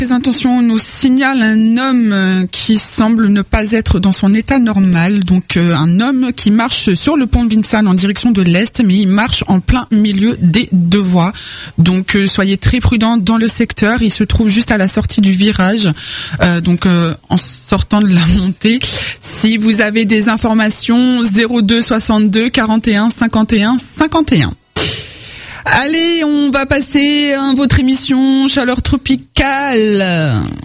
Les intentions nous signalent un homme qui semble ne pas être dans son état normal. Donc un homme qui marche sur le pont de Vincennes en direction de l'Est, mais il marche en plein milieu des deux voies. Donc soyez très prudents dans le secteur. Il se trouve juste à la sortie du virage, en sortant de la montée. Si vous avez des informations, 02 62 41 51 51. Allez, on va passer à votre émission Chaleur Tropicale.